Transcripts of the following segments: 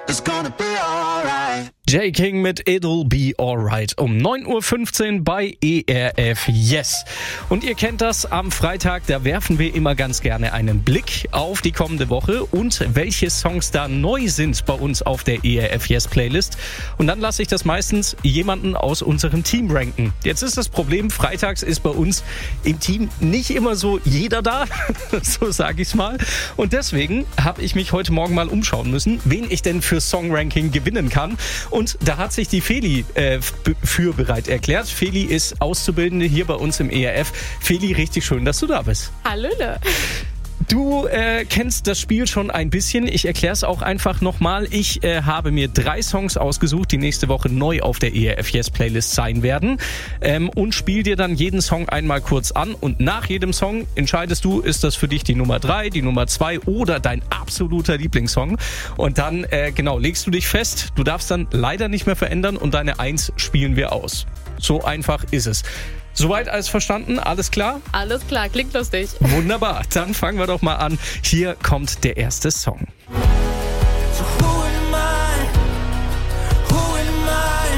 It's gonna be alright. Jay King mit It'll Be Alright um 9.15 Uhr bei ERF Yes. Und ihr kennt das, am Freitag, da werfen wir immer ganz gerne einen Blick auf die kommende Woche und welche Songs da neu sind bei uns auf der ERF Yes Playlist. Und dann lasse ich das meistens jemanden aus unserem Team ranken. Jetzt ist das Problem, freitags ist bei uns im Team nicht immer so jeder da, so sage ich es mal. Und deswegen habe ich mich heute Morgen mal umschauen müssen, wen ich denn für Songranking gewinnen kann. Und da hat sich die Feli für bereit erklärt. Feli ist Auszubildende hier bei uns im ERF. Feli, richtig schön, dass du da bist. Hallöle. Du kennst das Spiel schon ein bisschen. Ich erkläre es auch einfach nochmal. Ich habe mir 3 Songs ausgesucht, die nächste Woche neu auf der ERF Yes Playlist sein werden. Und spiele dir dann jeden Song einmal kurz an. Und nach jedem Song entscheidest du, ist das für dich die Nummer 3, die Nummer 2 oder dein absoluter Lieblingssong. Und dann, legst du dich fest. Du darfst dann leider nicht mehr verändern und deine 1 spielen wir aus. So einfach ist es. Soweit alles verstanden? Alles klar? Alles klar, klingt lustig. Wunderbar, dann fangen wir doch mal an. Hier kommt der erste Song. So who am I? Who am I?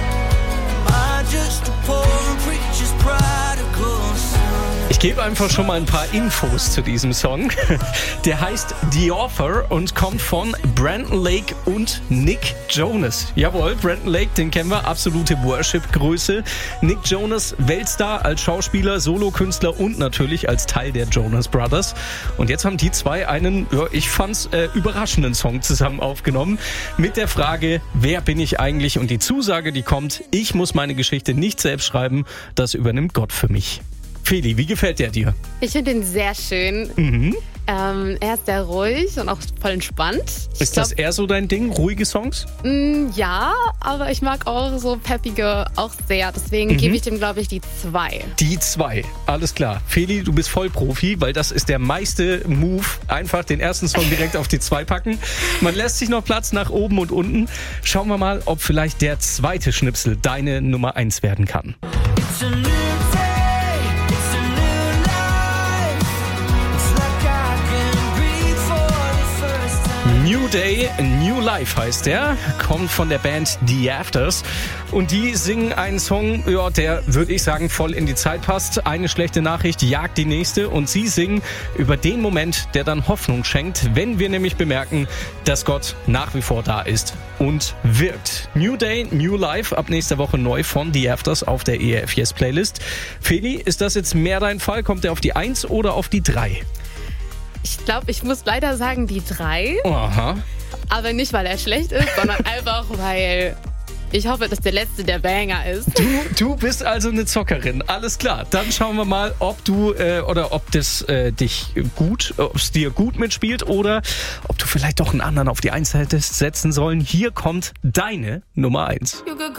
Am I just a poor preacher's prodigal son? Ich gebe einfach schon mal ein paar Infos zu diesem Song. Der heißt The Author und kommt von Brandon Lake und Nick Jonas. Jawohl, Brandon Lake, den kennen wir, absolute Worship-Größe. Nick Jonas, Weltstar als Schauspieler, Solokünstler und natürlich als Teil der Jonas Brothers. Und jetzt haben die zwei einen, ich fand's überraschenden Song zusammen aufgenommen mit der Frage, wer bin ich eigentlich? Und die Zusage, die kommt, ich muss meine Geschichte nicht selbst schreiben, das übernimmt Gott für mich. Feli, wie gefällt der dir? Ich finde ihn sehr schön. Er ist sehr ruhig und auch voll entspannt. Ist das eher so dein Ding, ruhige Songs? Ja, aber ich mag auch so peppige auch sehr. Deswegen gebe ich dem, glaube ich, die 2. Die 2, alles klar. Feli, du bist Vollprofi, weil das ist der meiste Move. Einfach den ersten Song direkt auf die 2 packen. Man lässt sich noch Platz nach oben und unten. Schauen wir mal, ob vielleicht der zweite Schnipsel deine Nummer 1 werden kann. It's a new day, it's a new life. It's like I can breathe for the first time. New Day, New Life heißt der, kommt von der Band The Afters und die singen einen Song, der, würde ich sagen, voll in die Zeit passt. Eine schlechte Nachricht jagt die nächste und sie singen über den Moment, der dann Hoffnung schenkt, wenn wir nämlich bemerken, dass Gott nach wie vor da ist und wirkt. New Day, New Life, ab nächster Woche neu von The Afters auf der ERF Yes Playlist. Feli, ist das jetzt mehr dein Fall? Kommt der auf die 1 oder auf die 3? Ich glaube, ich muss leider sagen, die 3. Aha. Aber nicht, weil er schlecht ist, sondern einfach, weil ich hoffe, dass der letzte der Banger ist. Du bist also eine Zockerin, alles klar. Dann schauen wir mal, ob du oder ob das ob es dir gut mitspielt oder ob du vielleicht doch einen anderen auf die 1 hättest setzen sollen. Hier kommt deine Nummer 1.